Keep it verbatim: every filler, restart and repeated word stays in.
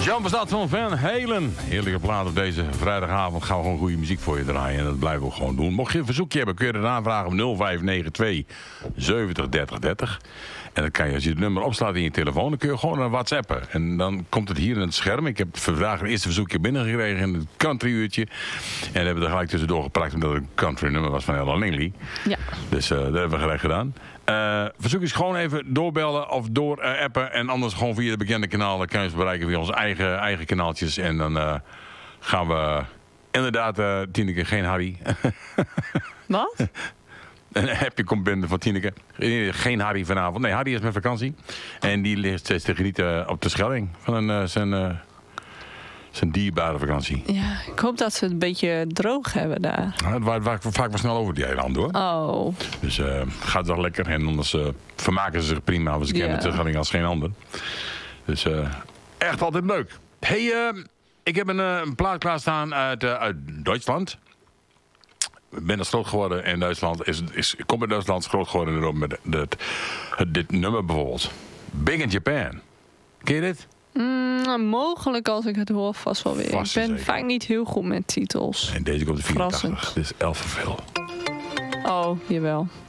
Jan Verstaat van Van Halen. Heerlijke plaat op deze vrijdagavond. Gaan we gewoon goede muziek voor je draaien. En dat blijven we gewoon doen. Mocht je een verzoekje hebben, kun je het aanvragen op nul vijf negen twee zeventig dertig dertig. En dan kan je, als je het nummer opslaat in je telefoon, dan kun je gewoon een WhatsAppen. En dan komt het hier in het scherm. Ik heb vandaag een eerste verzoekje binnengekregen in het country uurtje. En hebben we er gelijk tussendoor geplakt, omdat het een country nummer was van Ella Langley. Ja. Dus uh, dat hebben we gelijk gedaan. Uh, verzoek is gewoon even doorbellen of door uh, appen. En anders gewoon via de bekende kanalen kan je ons bereiken via onze eigen, eigen kanaaltjes. En dan uh, gaan we inderdaad, uh, Tineke, geen Harry. Wat? Een appje komt binnen van Tineke. Geen Harry vanavond. Nee, Harry is met vakantie. En die ligt steeds te genieten op de Schelling van een, uh, zijn, uh, zijn dierbare vakantie. Ja, ik hoop dat ze het een beetje droog hebben daar. Nou, het waait vaak, vaak wel snel over die eilanden, hoor. Oh. Dus uh, gaat wel lekker. En anders uh, vermaken ze zich prima. Want ze kennen yeah. de Schelling als geen ander. Dus uh, echt altijd leuk. Hey, uh, ik heb een, uh, een plaat klaarstaan uit, uh, uit Duitsland. Ik ben er groot geworden in Duitsland. Is, is, ik kom in Duitsland groot geworden met dit, dit, dit nummer bijvoorbeeld. Big in Japan. Ken je dit? Mm, mogelijk als ik het hoor vast wel weer. Vast ik ben zeker. Vaak niet heel goed met titels. En deze komt de vierentachtig. Dit is Elphaville. Oh, jawel.